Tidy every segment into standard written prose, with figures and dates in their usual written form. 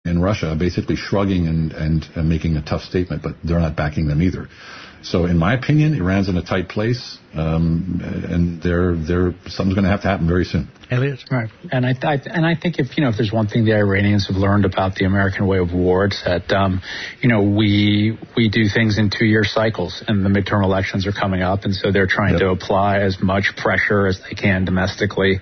in Russia, basically shrugging and making a tough statement, but they're not backing them either. So in my opinion, Iran's in a tight place, and something's going to have to happen very soon. Elliot? Right. And I think if there's one thing the Iranians have learned about the American way of war, it's that, we do things in 2-year cycles, and the midterm elections are coming up, and so they're trying to apply as much pressure as they can domestically,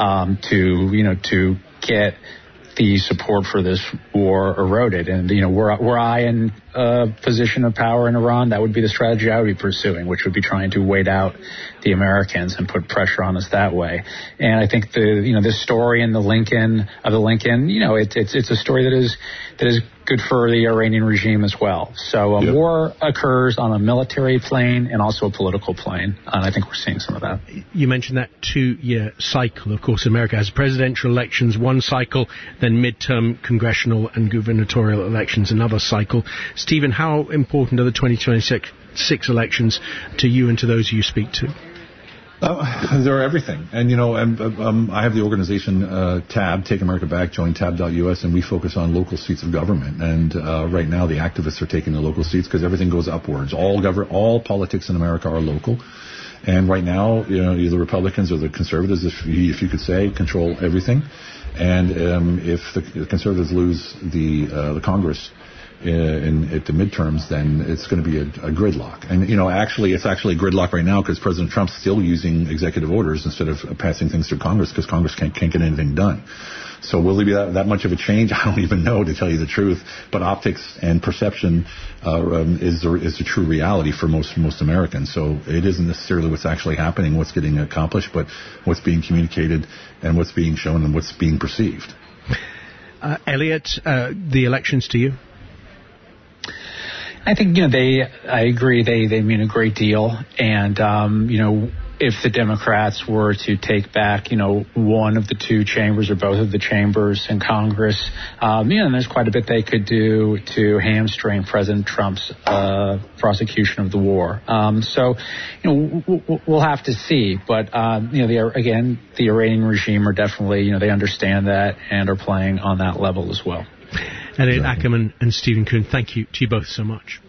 to get the support for this war eroded. And, were I in a position of power in Iran, that would be the strategy I would be pursuing, which would be trying to wait out the Americans and put pressure on us that way. And I think this story in the Lincoln, it's a story that is good for the Iranian regime as well. So a war occurs on a military plane and also a political plane, and I think we're seeing some of that. You mentioned that 2-year cycle. Of course, America has presidential elections, one cycle, then midterm congressional and gubernatorial elections, another cycle. Stephen, how important are the 2026 elections to you and to those you speak to? They're everything. And, I have the organization TAB, Take America Back, join tab.us, and we focus on local seats of government. And right now the activists are taking the local seats because everything goes upwards. All politics in America are local. And right now, either the Republicans or the conservatives, if you could say, control everything. And if the conservatives lose the Congress at the midterms, then it's going to be a gridlock. And, it's actually a gridlock right now because President Trump's still using executive orders instead of passing things through Congress because Congress can't get anything done. So will there be that much of a change? I don't even know, to tell you the truth. But optics and perception is the true reality for most Americans. So it isn't necessarily what's actually happening, what's getting accomplished, but what's being communicated and what's being shown and what's being perceived. Elliot, the elections to you? I think, I agree, they mean a great deal. And, if the Democrats were to take back, one of the 2 chambers or both of the chambers in Congress, there's quite a bit they could do to hamstring President Trump's prosecution of the war. We'll have to see. But, the Iranian regime are definitely, they understand that and are playing on that level as well. Elliot Ackerman and Stephen Kuhn, thank you to you both so much.